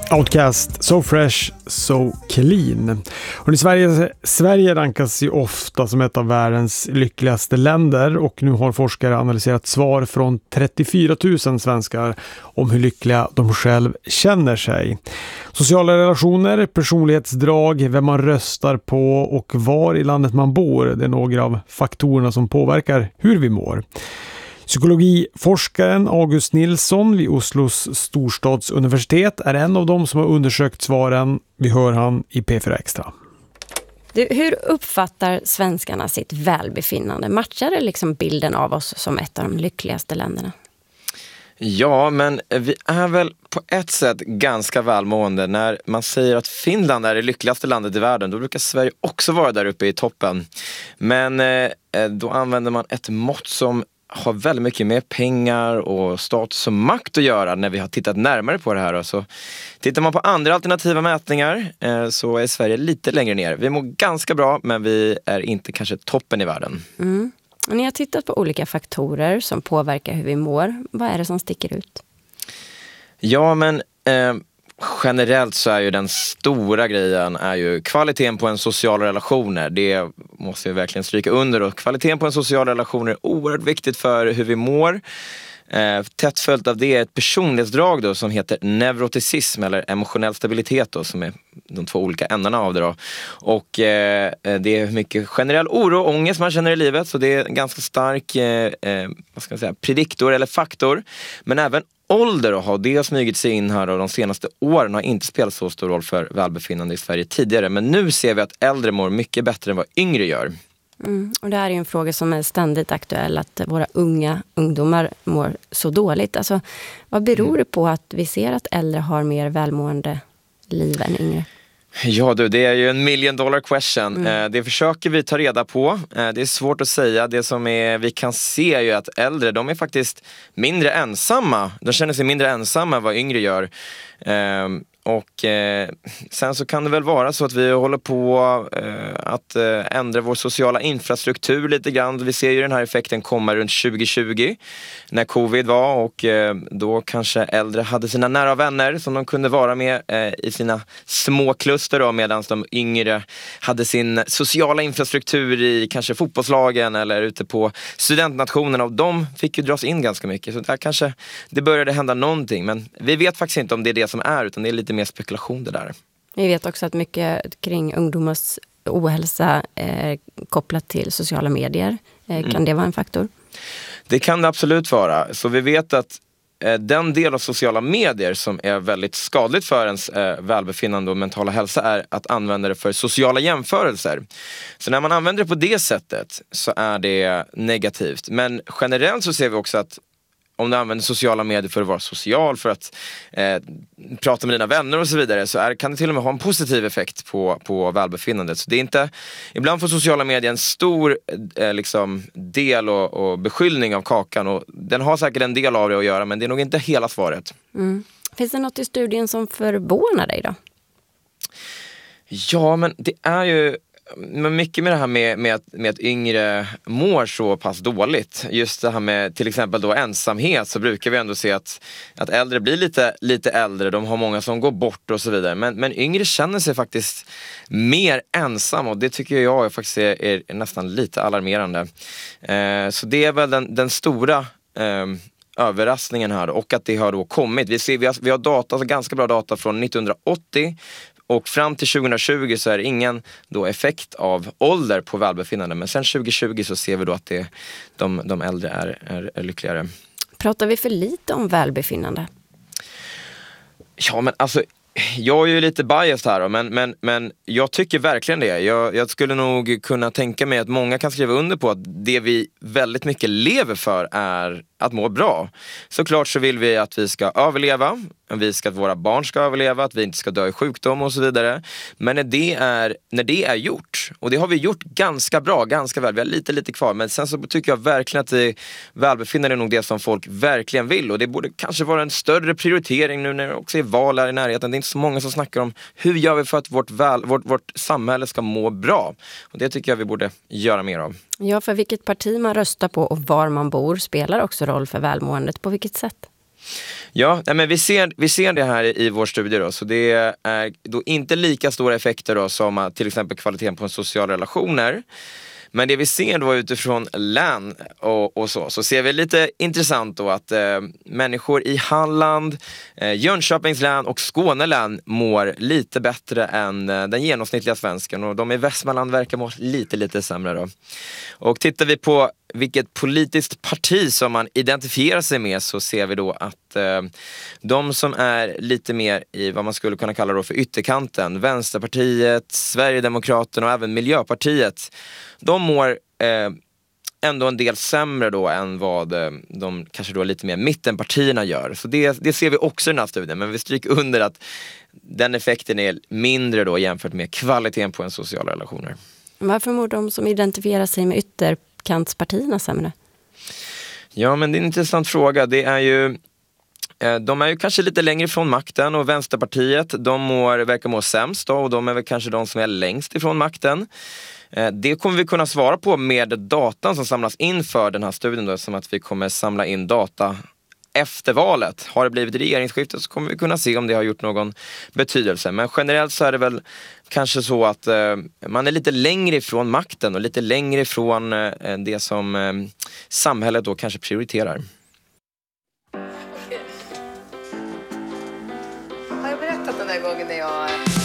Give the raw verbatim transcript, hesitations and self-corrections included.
Outcast, So Fresh, So Clean. Och i Sverige, Sverige rankas ju ofta som ett av världens lyckligaste länder, och nu har forskare analyserat svar från trettiofyra tusen svenskar om hur lyckliga de själv känner sig. Sociala relationer, personlighetsdrag, vem man röstar på och var i landet man bor, det är några av faktorerna som påverkar hur vi mår. Psykologiforskaren August Nilsson vid Oslos storstadsuniversitet är en av dem som har undersökt svaren. Vi hör han i P fyra Extra. Du, hur uppfattar svenskarna sitt välbefinnande? Matchar det liksom bilden av oss som ett av de lyckligaste länderna? Ja, men vi är väl på ett sätt ganska välmående. När man säger att Finland är det lyckligaste landet i världen, då brukar Sverige också vara där uppe i toppen. Men eh, då använder man ett mått som har väldigt mycket med pengar och status och makt att göra när vi har tittat närmare på det här. Så tittar man på andra alternativa mätningar eh, så är Sverige lite längre ner. Vi mår ganska bra, men vi är inte kanske toppen i världen. Mm. Och ni har tittat på olika faktorer som påverkar hur vi mår. Vad är det som sticker ut? Ja, men eh, generellt så är ju den stora grejen är ju kvaliteten på en social relationer. Det måste jag verkligen stryka under. Och kvaliteten på en social relation är oerhört viktigt för hur vi mår. Eh, tätt följt av det är ett personlighetsdrag då, som heter neuroticism eller emotionell stabilitet då, som är de två olika ändarna av det då. Och eh, det är mycket generell oro och ångest man känner i livet, så det är en ganska stark eh, vad ska man säga, prediktor eller faktor. Men även ålder och har det smugit sig in här, och de senaste åren har inte spelat så stor roll för välbefinnande i Sverige tidigare. Men nu ser vi att äldre mår mycket bättre än vad yngre gör. Mm, och det här är ju en fråga som är ständigt aktuell, att våra unga ungdomar mår så dåligt. Alltså, vad beror mm. det på att vi ser att äldre har mer välmående liv än yngre? Ja du, det är ju en million dollar question. Mm. Det försöker vi ta reda på. Det är svårt att säga. Det som är, vi kan se är ju att äldre, de är faktiskt mindre ensamma. De känner sig mindre ensamma än vad yngre gör. Och eh, sen så kan det väl vara så att vi håller på eh, att eh, ändra vår sociala infrastruktur lite grann. Vi ser ju den här effekten komma runt tjugo tjugo när covid var, och eh, då kanske äldre hade sina nära vänner som de kunde vara med eh, i sina små kluster då, medan de yngre hade sin sociala infrastruktur i kanske fotbollslagen eller ute på studentnationerna, och de fick ju dras in ganska mycket. Så där kanske det började hända någonting, men vi vet faktiskt inte om det är det som är, utan det är lite mer spekulation det där. Vi vet också att mycket kring ungdomars ohälsa är kopplat till sociala medier. Eh, kan mm. det vara en faktor? Det kan det absolut vara. Så vi vet att eh, den del av sociala medier som är väldigt skadligt för ens eh, välbefinnande och mentala hälsa är att använda det för sociala jämförelser. Så när man använder det på det sättet så är det negativt. Men generellt så ser vi också att om du använder sociala medier för att vara social, för att eh, prata med dina vänner och så vidare, så är, kan det till och med ha en positiv effekt på, på välbefinnandet. Så det är inte, ibland får sociala medier en stor eh, liksom, del och, och beskyllning av kakan, och den har säkert en del av det att göra, men det är nog inte hela svaret. Mm. Finns det något i studien som förvånar dig då? Ja, men det är ju men mycket med det här med, med, att, med att yngre mår så pass dåligt. Just det här med till exempel då ensamhet, så brukar vi ändå se att, att äldre blir lite, lite äldre. De har många som går bort och så vidare. Men, men yngre känner sig faktiskt mer ensam, och det tycker jag faktiskt är, är, är nästan lite alarmerande. Eh, så det är väl den, den stora eh, överraskningen här, och att det har då kommit. Vi, ser, vi, har, vi har data, alltså ganska bra data från nittonhundraåttio. Och fram till tjugo tjugo så är det ingen då effekt av ålder på välbefinnande. Men sen tjugo tjugo så ser vi då att det, de, de äldre är, är, är lyckligare. Pratar vi för lite om välbefinnande? Ja, men alltså, jag är ju lite biased här då, men, men, men jag tycker verkligen det. Jag, jag skulle nog kunna tänka mig att många kan skriva under på att det vi väldigt mycket lever för är att må bra. Såklart så vill vi att vi ska överleva, vi ska att våra barn ska överleva, att vi inte ska dö i sjukdom och så vidare. Men när det är, när det är gjort, och det har vi gjort ganska bra, ganska väl, vi har lite lite kvar, men sen så tycker jag verkligen att det välbefinnande är nog det som folk verkligen vill, och det borde kanske vara en större prioritering nu när det också är val här i närheten. Det är inte så många som snackar om hur gör vi för att vårt, väl, vårt, vårt samhälle ska må bra, och det tycker jag vi borde göra mer av. Ja, för vilket parti man röstar på och var man bor spelar också roll för välmåendet. På vilket sätt? Ja, nej, men vi ser, vi ser det här i vår studie då, så det är då inte lika stora effekter då som att till exempel kvaliteten på sociala relationer. Men det vi ser då utifrån län och, och så, så ser vi lite intressant då att eh, människor i Halland, eh, Jönköpings län och Skåne län mår lite bättre än eh, den genomsnittliga svensken, och de i Västmanland verkar må lite, lite sämre då. Och tittar vi på vilket politiskt parti som man identifierar sig med, så ser vi då att eh, de som är lite mer i vad man skulle kunna kalla då för ytterkanten, Vänsterpartiet, Sverigedemokraterna och även Miljöpartiet, de mår eh, ändå en del sämre då än vad eh, de kanske då lite mer mittenpartierna gör. Så det, det ser vi också i den här studien, men vi stryker under att den effekten är mindre då jämfört med kvaliteten på en sociala relationer. Varför mår de som identifierar sig med ytterkantspartierna sämre? Ja, men det är en intressant fråga. Det är ju, de är ju kanske lite längre från makten, och Vänsterpartiet, de mår, verkar må sämst då, och de är väl kanske de som är längst ifrån makten. Det kommer vi kunna svara på med datan som samlas in för den här studien då, som att vi kommer samla in data efter valet. Har det blivit regeringsskifte så kommer vi kunna se om det har gjort någon betydelse. Men generellt så är det väl kanske så att eh, man är lite längre ifrån makten och lite längre ifrån eh, det som eh, samhället då kanske prioriterar.